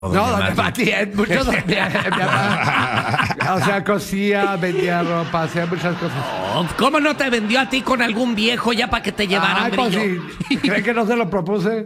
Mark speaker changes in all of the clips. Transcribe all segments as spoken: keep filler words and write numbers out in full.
Speaker 1: No, doña Pati, muchos. O sea, cosía, vendía ropa, hacía muchas cosas.
Speaker 2: Oh, ¿cómo no te vendió a ti con algún viejo ya para que te llevaran,
Speaker 1: Ay, pues
Speaker 2: Brillo?
Speaker 1: sí. ¿Cree que no se lo propuse?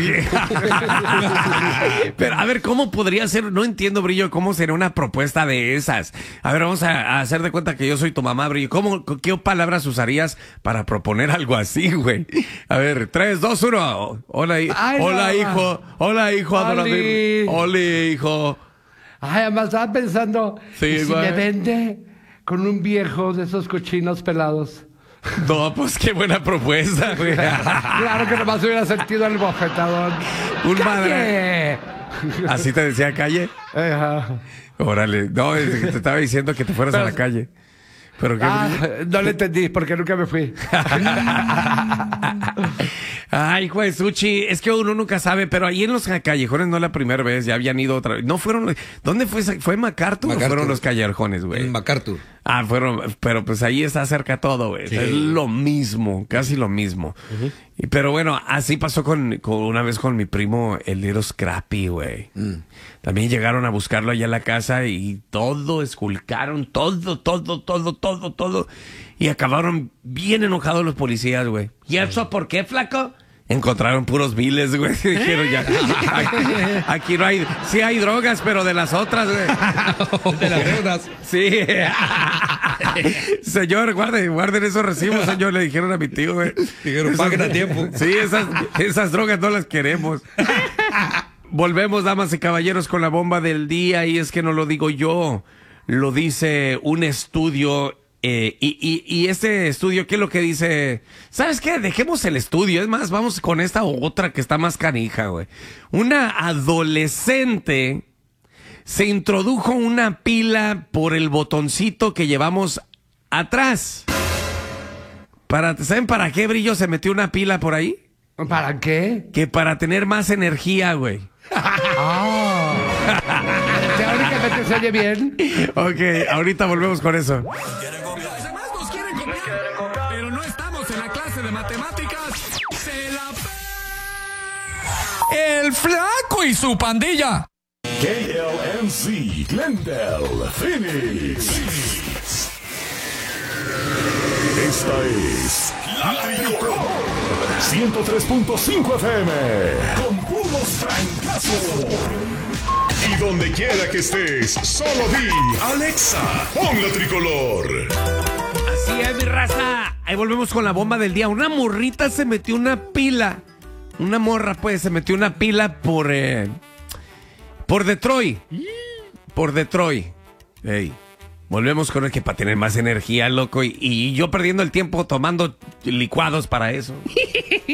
Speaker 2: Pero, a ver, ¿cómo podría ser? No entiendo, Brillo, ¿cómo sería una propuesta de esas? A ver, vamos a, a hacer de cuenta que yo soy tu mamá, Brillo. ¿Cómo, qué palabras usarías para proponer algo así, güey? A ver, tres, dos, uno. Hola, hi-
Speaker 1: Ay,
Speaker 2: hola
Speaker 1: no.
Speaker 2: hijo. Hola, hijo.
Speaker 1: Oli.
Speaker 2: Hola, hijo.
Speaker 1: Ay, además estaba pensando,
Speaker 2: Sí,
Speaker 1: ¿y si
Speaker 2: güey.
Speaker 1: me vende con un viejo de esos cochinos pelados?
Speaker 2: No, pues qué buena propuesta, güey.
Speaker 1: Claro que nomás hubiera sentido el bofetadón.
Speaker 2: Un
Speaker 1: ¡Calle!
Speaker 2: ¿Así te decía calle?
Speaker 1: Ajá.
Speaker 2: Órale. No, es que te estaba diciendo que te fueras
Speaker 1: Pero-
Speaker 2: a la calle. Pero qué
Speaker 1: Ah,
Speaker 2: Brillo?
Speaker 1: no le entendí, porque nunca me fui.
Speaker 2: Ay, hijo de Suchi, es que uno nunca sabe, pero ahí en los callejones no la primera vez, ya habían ido otra vez. No fueron, ¿dónde fue? esa- ¿Fue MacArthur,
Speaker 3: MacArthur.
Speaker 2: o fueron los callejones, güey?
Speaker 3: En MacArthur.
Speaker 2: Ah, fueron, pero pues ahí está cerca todo, güey.
Speaker 3: Sí.
Speaker 2: Es lo mismo, casi lo mismo. Y, pero bueno, así pasó con, con una vez con mi primo, el Little Scrappy, güey. También llegaron a buscarlo allá en la casa y todo, esculcaron, todo, todo, todo, todo, todo. Y acabaron bien enojados los policías, güey. ¿Y eso por qué, flaco? Encontraron puros viles, güey. Dijeron ya, aquí, aquí no hay, sí hay drogas, pero de las otras, güey.
Speaker 3: De las deudas.
Speaker 2: Sí. Señor, guarden, guarden esos recibos, señor, le dijeron a mi tío, güey.
Speaker 3: Dijeron,
Speaker 2: Esas-
Speaker 3: paguen a tiempo.
Speaker 2: Sí, esas, esas drogas no las queremos. Volvemos, damas y caballeros, con la bomba del día, y es que no lo digo yo, lo dice un estudio. Eh, y, y, y este estudio, ¿qué es lo que dice? ¿Sabes qué? Dejemos el estudio. Es más, vamos con esta otra que está más canija, güey. Una adolescente se introdujo una pila por el botoncito que llevamos atrás. Para, ¿saben para qué, Brillo, se metió una pila por ahí?
Speaker 1: ¿Para qué?
Speaker 2: Que para tener más energía, güey.
Speaker 1: Ah. Teóricamente se oye bien.
Speaker 2: Ok, ahorita volvemos con eso.
Speaker 4: Los demás nos quieren copiar, pero no estamos en la clase de matemáticas. ¡Se la pe... El Flaco y su pandilla!
Speaker 5: K L M C, Glendale, Phoenix. Esta es La Tricoloor ciento tres punto cinco F M con puros francazos. Y donde quiera que estés, solo di Alexa, pon La Tricolor.
Speaker 2: Así es, mi raza. Ahí volvemos con la bomba del día. Una morrita se metió una pila. Una morra, pues, se metió una pila por... Eh, por Detroit. Por Detroit. Ey. Volvemos con el que para tener más energía, loco. Y, y yo perdiendo el tiempo tomando licuados para eso.